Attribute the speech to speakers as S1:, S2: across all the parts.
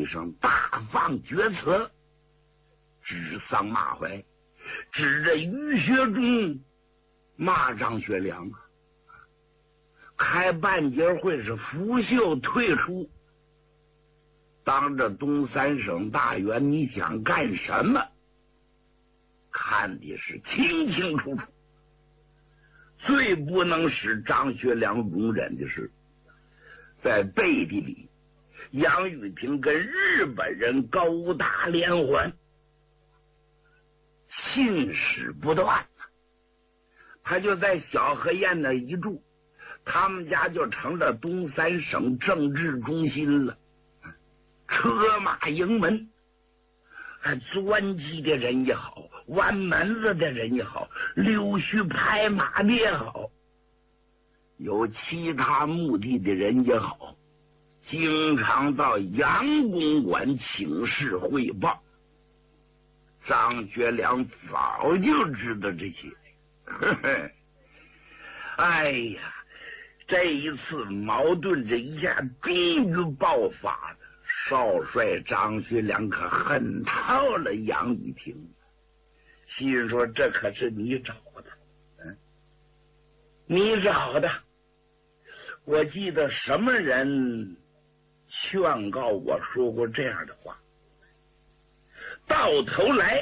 S1: 声大放厥词，指桑骂槐，指着于学忠骂张学良，开半截会是拂袖退出。当着东三省大员，你想干什么？看的是清清楚楚。最不能使张学良容忍的是，在背地里，杨玉婷跟日本人高打连环，信使不断。他就在小河沿那一住，他们家就成了东三省政治中心了。车马营门，钻机的人也好，弯门子的人也好，溜须拍马的也好，有其他目的的人也好，经常到杨公馆请示汇报。张学良早就知道这些，哎呀，这一次矛盾这一下终于爆发了。少帅张学良可恨透了杨玉婷，心说这可是你找的，你找的。我记得什么人劝告我说过这样的话，到头来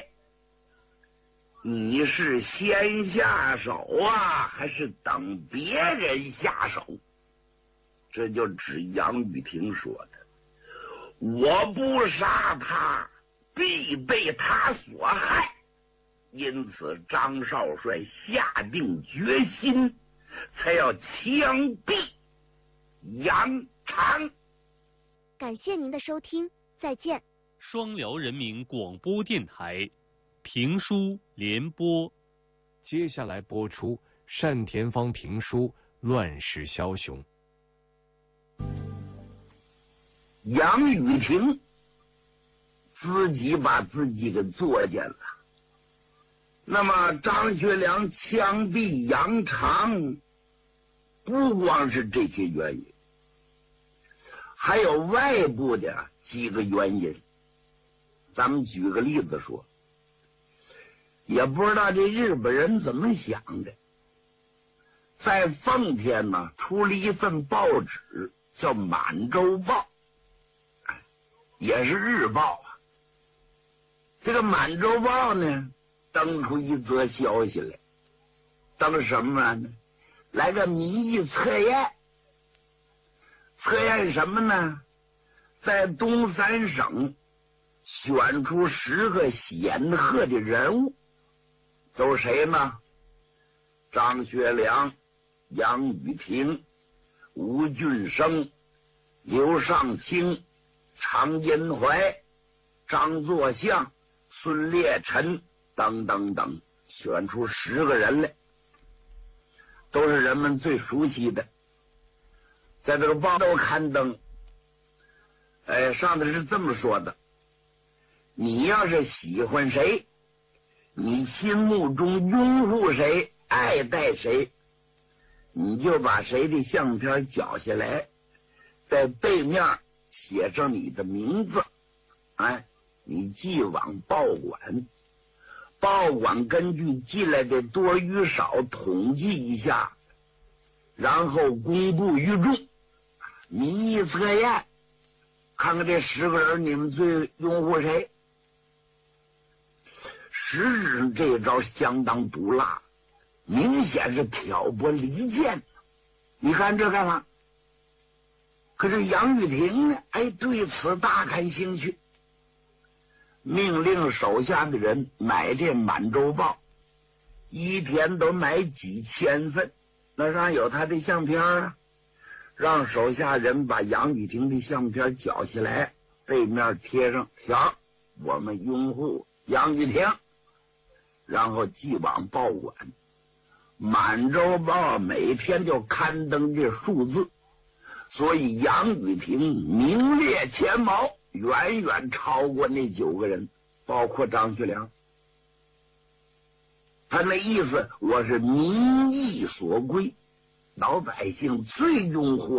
S1: 你是先下手啊，还是等别人下手？这就指杨玉婷说的，我不杀他，必被他所害。因此张少帅下定决心，才要枪毙杨长。
S2: 感谢您的收听，再见。
S3: 双辽人民广播电台评书联播，
S4: 接下来播出单田芳评书《乱世枭雄》。
S1: 杨玉婷自己把自己给作践了。那么张学良枪毙杨长，不光是这些原因，还有外部的几个原因。咱们举个例子说，也不知道这日本人怎么想的，在奉天呢出了一份报纸叫《满洲报》，也是日报啊。这个《满洲报》呢登出一则消息来，登什么呢？来个民意测验。测验什么呢？在东三省选出10个显赫的人物，都谁呢？张学良、杨玉婷、吴俊升、刘尚卿、常荫槐、张作相、孙烈臣等等等，选出10个人来，都是人们最熟悉的，在这个报道刊登。上头是这么说的：你要是喜欢谁，你心目中拥护谁，爱戴谁，你就把谁的相片绞下来，在背面写上你的名字，你寄往报馆，报馆根据寄来的多与少统计一下，然后公布于众，民意测验，看看这10个人你们最拥护谁。实质上这一招相当毒辣，明显是挑拨离间。你看这干嘛？可是杨玉婷呢？对此大感兴趣，命令手下的人买这《满洲报》，一天都买几千份，那上有他的相片啊。让手下人把杨玉婷的相片绞下来，背面贴上条，我们拥护杨玉婷，然后寄往报馆。满洲报每天就刊登这数字，所以杨玉婷名列前茅，远远超过那9个人，包括张学良。他那意思，我是民意所归，老百姓最拥护